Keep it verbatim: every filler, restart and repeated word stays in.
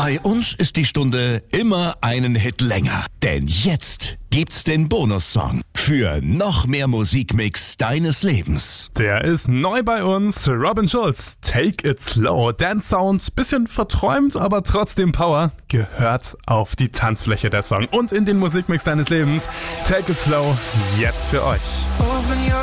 Bei uns ist die Stunde immer einen Hit länger. Denn jetzt gibt's den Bonussong für noch mehr Musikmix deines Lebens. Der ist neu bei uns. Robin Schulz, Take It Slow. Dance Sound, bisschen verträumt, aber trotzdem Power. Gehört auf die Tanzfläche der Song und in den Musikmix deines Lebens. Take It Slow, jetzt für euch. Open your